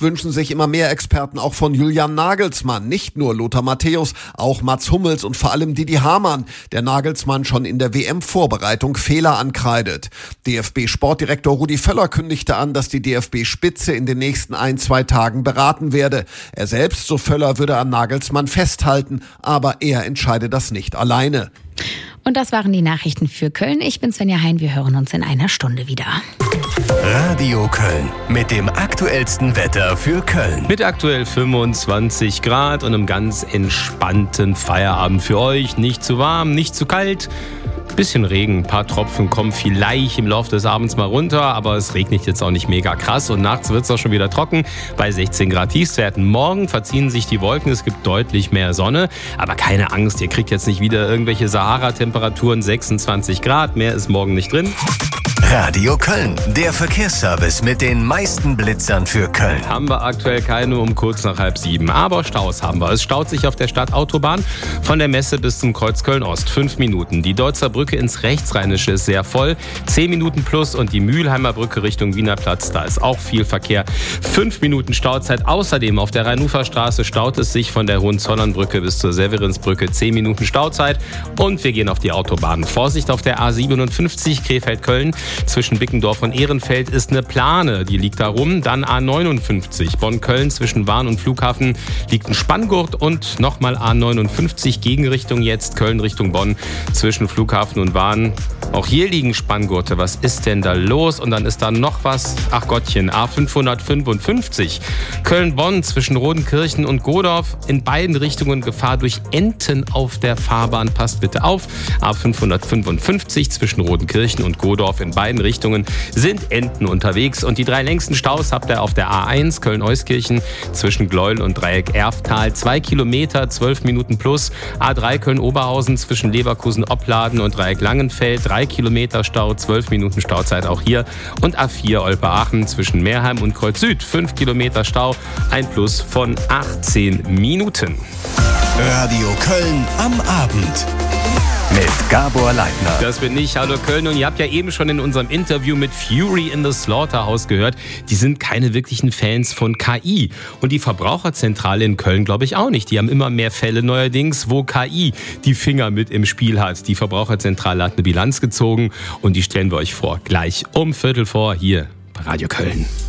wünschen sich immer mehr Experten auch von Julian Nagelsmann. Nicht nur Lothar Matthäus, auch Mats Hummels und vor allem Didi Hamann, der Nagelsmann schon in der WM-Vorbereitung Fehler ankreidet. DFB-Sportdirektor Rudi Völler kündigte an, dass die DFB-Spitze in den nächsten 1-2 Tagen beraten werde. Er selbst, so Völler, würde an Nagelsmann festhalten, aber er entscheide das nicht alleine. Und das waren die Nachrichten für Köln. Ich bin Svenja Hein, wir hören uns in einer Stunde wieder. Radio Köln mit dem aktuellsten Wetter für Köln. Mit aktuell 25 Grad und einem ganz entspannten Feierabend für euch. Nicht zu warm, nicht zu kalt. Bisschen Regen, ein paar Tropfen kommen vielleicht im Laufe des Abends mal runter, aber es regnet jetzt auch nicht mega krass und nachts wird es auch schon wieder trocken bei 16 Grad Tiefstwerten. Morgen verziehen sich die Wolken, es gibt deutlich mehr Sonne, aber keine Angst, ihr kriegt jetzt nicht wieder irgendwelche Sahara-Temperaturen, 26 Grad, mehr ist morgen nicht drin. Radio Köln, der Verkehrsservice mit den meisten Blitzern für Köln. Haben wir aktuell keine um kurz nach 6:30, aber Staus haben wir. Es staut sich auf der Stadtautobahn von der Messe bis zum Kreuz Köln-Ost. 5 Minuten. Die Deutzer Brücke ins Rechtsrheinische ist sehr voll. 10 Minuten plus und die Mühlheimer Brücke Richtung Wiener Platz, da ist auch viel Verkehr. 5 Minuten Stauzeit. Außerdem auf der Rhein-Ufer-Straße staut es sich von der Hohenzollernbrücke bis zur Severinsbrücke. 10 Minuten Stauzeit und wir gehen auf die Autobahn. Vorsicht auf der A57 Krefeld-Köln. Zwischen Bickendorf und Ehrenfeld ist eine Plane, die liegt da rum. Dann A59 Bonn-Köln zwischen Wahn und Flughafen liegt ein Spanngurt und nochmal A59 Gegenrichtung jetzt Köln Richtung Bonn zwischen Flughafen und Wahn. Auch hier liegen Spanngurte. Was ist denn da los? Und dann ist da noch was. Ach Gottchen, A555 Köln-Bonn zwischen Rodenkirchen und Godorf. In beiden Richtungen Gefahr durch Enten auf der Fahrbahn. Passt bitte auf. A555 zwischen Rodenkirchen und Godorf. In beiden Richtungen sind Enten unterwegs. Und die 3 längsten Staus habt ihr auf der A1 Köln-Euskirchen zwischen Gleuel und Dreieck Erftal. 2 Kilometer, 12 Minuten plus. A3 Köln-Oberhausen zwischen Leverkusen-Opladen und Dreieck Langenfeld. 3 Kilometer Stau, 12 Minuten Stauzeit auch hier. Und A4 Olpe-Aachen zwischen Meerheim und Kreuz Süd. 5 Kilometer Stau, ein Plus von 18 Minuten. Radio Köln am Abend. Mit Gabor Leitner. Das bin ich, hallo Köln. Und ihr habt ja eben schon in unserem Interview mit Fury in the Slaughterhouse gehört, die sind keine wirklichen Fans von KI. Und die Verbraucherzentrale in Köln glaube ich auch nicht. Die haben immer mehr Fälle neuerdings, wo KI die Finger mit im Spiel hat. Die Verbraucherzentrale hat eine Bilanz gezogen und die stellen wir euch vor. Gleich um 15:45 hier bei Radio Köln.